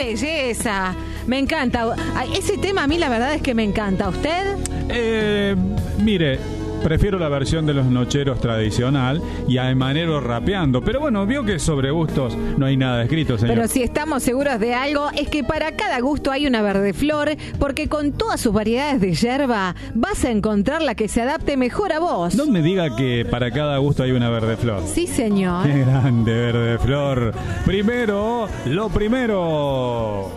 belleza! Me encanta. Ese tema a mí la verdad es que me encanta. ¿A usted? Mire, prefiero la versión de los nocheros tradicional y a Emanero rapeando. Pero bueno, vio que sobre gustos no hay nada escrito, señor. Pero si estamos seguros de algo, es que para cada gusto hay una verdeflor, porque con todas sus variedades de yerba vas a encontrar la que se adapte mejor a vos. No me diga que para cada gusto hay una verdeflor. Sí, señor. Qué grande verdeflor. Primero, lo primero.